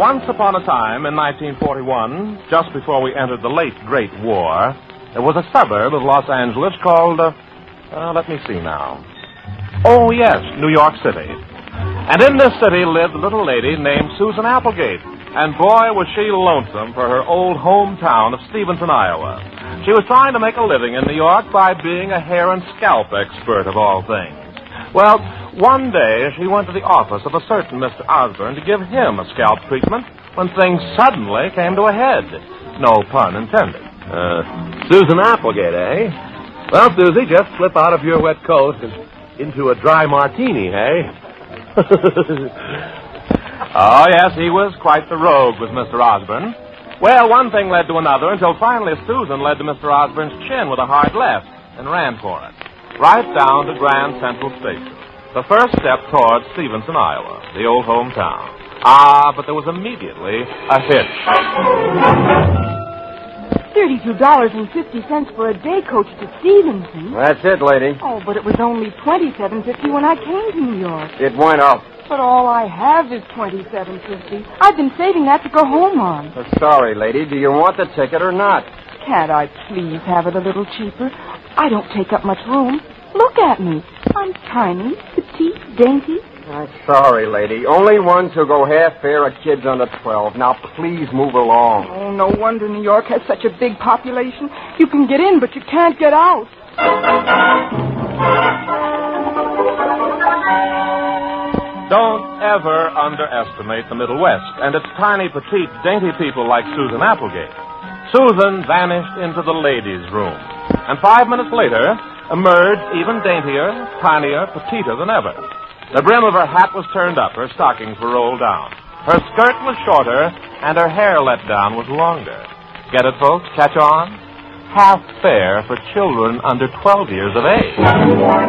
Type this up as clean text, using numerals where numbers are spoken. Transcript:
Once upon a time, in 1941, just before we entered the late Great War, there was a suburb of Los Angeles called, let me see now. Oh, yes, New York City. And in this city lived a little lady named Susan Applegate. And boy, was she lonesome for her old hometown of Stevenson, Iowa. She was trying to make a living in New York by being a hair and scalp expert of all things. Well, one day she went to the office of a certain Mr. Osborne to give him a scalp treatment when things suddenly came to a head. No pun intended. Susan Applegate, eh? Well, Susie, just slip out of your wet coat and into a dry martini, eh? Oh, yes, he was quite the rogue, was Mr. Osborne. Well, one thing led to another until finally Susan led to Mr. Osborne's chin with a hard left and ran for it. Right down to Grand Central Station. The first step towards Stevenson, Iowa, the old hometown. But there was immediately a hitch. $32.50 for a day coach to Stevenson. That's it, lady. Oh, but it was only $27.50 when I came to New York. It went up. But all I have is $27.50. I've been saving that to go home on. Sorry, lady. Do you want the ticket or not? Can't I please have it a little cheaper? I don't take up much room. Look at me. I'm tiny, petite, dainty. Sorry, lady. Only ones who go half fare are kids under 12. Now, please move along. Oh, no wonder New York has such a big population. You can get in, but you can't get out. Don't ever underestimate the Middle West and its tiny, petite, dainty people like Susan Applegate. Susan vanished into the ladies' room, and 5 minutes later emerged even daintier, tinier, petiter than ever. The brim of her hat was turned up, her stockings were rolled down. Her skirt was shorter, and her hair let down was longer. Get it, folks? Catch on? Half fare for children under 12 years of age.